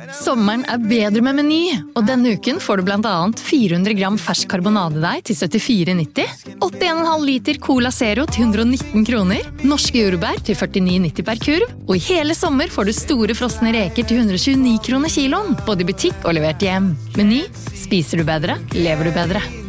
Sommeren bedre med Meny, og denne uken får du blant annet 400 gram fersk karbonadedeig til 74,90, 81,5 liter Cola Zero til 119 kroner, norske jordbær til 49,90 per kurv, og i hele sommer får du store frosne reker til 129 kroner kiloen, både i butikk og levert hjem. Meny, spiser du bedre, lever du bedre.